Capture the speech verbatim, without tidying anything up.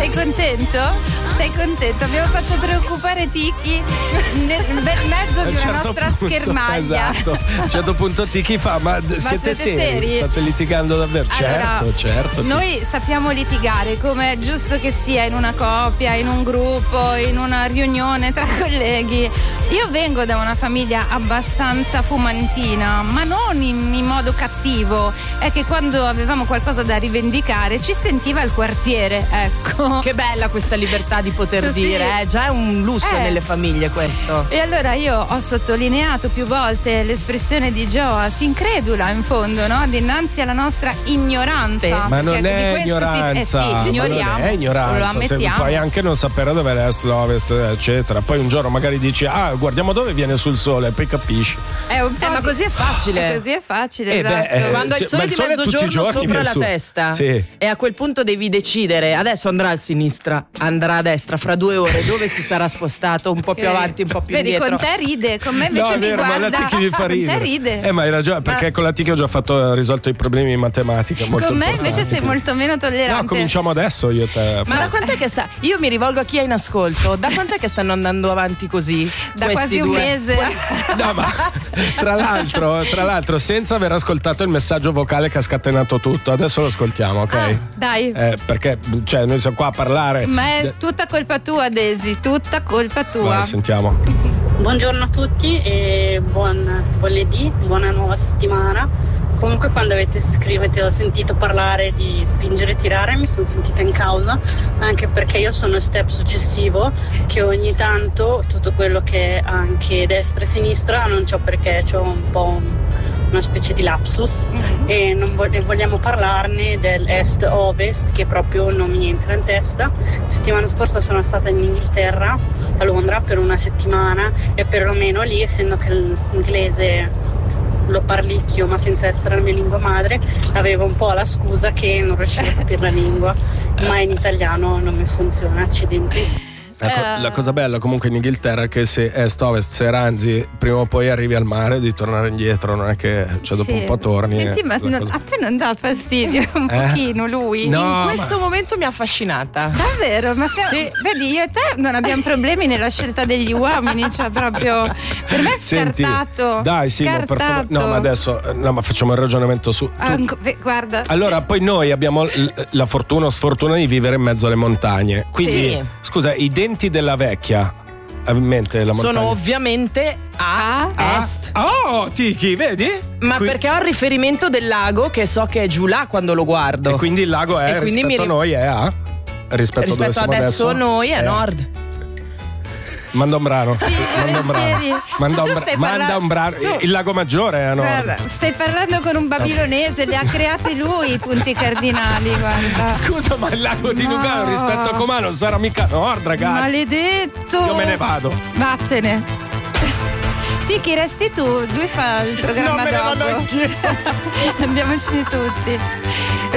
Sei contento? Sei contento? Abbiamo fatto preoccupare Tiki nel bel mezzo di una certo nostra punto, schermaglia. Esatto. A un certo punto Tiki fa: ma, ma siete, siete seri? seri? State litigando davvero? Allora, certo, certo. Noi sappiamo litigare come è giusto che sia in una coppia, in un gruppo, in una riunione tra colleghi. Io vengo da una famiglia abbastanza fumantina, ma non in, in modo cattivo. È che quando avevamo qualcosa da rivendicare ci sentiva il quartiere, ecco. Che bella questa libertà di poter Sì. dire, eh? Già è un lusso Eh. nelle famiglie questo. E allora io ho sottolineato più volte l'espressione di Joas, incredula in fondo, no? Dinanzi alla nostra ignoranza. Sì. Ma non Perché di è questo ignoranza, Si, eh sì, ci ma non ignoriamo, è ignoranza, lo se ammettiamo. puoi anche non sapere dove è l'est, l'ovest, eccetera. Poi un giorno magari dici: ah, guardiamo dove viene sul sole, poi capisci. È un po' Eh, ma di- così è facile. Così è facile, Eh, beh, esatto. eh, Quando hai il sì, ma sole il di sole tutti i mezzogiorno giorni sopra viene la su. testa, Sì. e a quel punto devi decidere: adesso andrà a sinistra, andrà a destra, fra due ore dove si sarà spostato, un po' più Eh, avanti, un po' più Vedi, indietro. con te ride, con me invece No, è mi vero, ma guarda. la Tiki mi fa Con te ridere. ride. Eh, ma hai ragione, perché con la Tiki ho già fatto risolto i problemi in matematica. Molto Con me importanti. invece sei molto meno tollerante. No, cominciamo adesso io e te. Ma da quant'è che sta? Io mi rivolgo a chi è in ascolto. Da quant'è che stanno andando avanti così? Da questi quasi un due? mese. No, ma tra l'altro, tra l'altro, senza aver ascoltato il messaggio vocale che ha scatenato tutto, adesso lo ascoltiamo, ok? Ah, dai. Eh, perché cioè, noi siamo qua a parlare. Ma è de- tutta colpa tua, Daisy, tutta colpa tua. Vai, sentiamo. Buongiorno a tutti e buon, buon lunedì, buona nuova settimana. Comunque quando avete scritto ho sentito parlare di spingere e tirare, mi sono sentita in causa, anche perché io sono step successivo, che ogni tanto tutto quello che è anche destra e sinistra non so perché, c'ho un po' un, una specie di lapsus Mm-hmm. e non vo- ne vogliamo parlarne del est-ovest che proprio non mi entra in testa. Settimana scorsa sono stata in Inghilterra, a Londra, per una settimana e perlomeno lì, essendo che l'inglese lo parlicchio ma senza essere la mia lingua madre, avevo un po' la scusa che non riuscivo a capire la lingua, ma in italiano non mi funziona, accidenti. Ecco, Eh. la cosa bella comunque in Inghilterra è che se est, ovest, se ranzi, prima o poi arrivi al mare, devi tornare indietro, non è che cioè, dopo Sì. un po' torni. Senti, eh, ma la non- cosa- a te non dà fastidio un Eh? pochino lui? No. In ma- questo momento mi ha affascinata. Davvero? Ma se- Sì. vedi, io e te non abbiamo problemi nella scelta degli uomini, cioè proprio per me è Senti, scartato. dai, sì, ma per favore. No, ma adesso no, ma facciamo il ragionamento su. tu- Anco- ve- guarda. Allora, poi noi abbiamo l- la fortuna o sfortuna di vivere in mezzo alle montagne. Quindi, Sì. scusa, i denti della vecchia. Hai in mente la montagna? Sono ovviamente a A? est. Oh, Tiki, vedi? Ma Qui- perché ho il riferimento del lago che so che è giù là quando lo guardo. E quindi il lago è E quindi rispetto mi ri- a noi è a rispetto, a dove Rispetto siamo adesso adesso noi è a nord. Manda un brano. Sì, manda un brano. volentieri. Manda Tu- un, tu bra- stai manda parla- un brano. tu- Il lago Maggiore è a nord. Guarda, stai parlando con un babilonese, li ha creati lui i punti cardinali, guarda. Scusa, ma il lago di No. Lugano rispetto a Comà non sarà mica nord, ragazzi. Maledetto. Io me ne vado. Vattene. Tiki, resti tu, lui fa il programma No, me ne vado dopo. anch'io. Andiamocene tutti.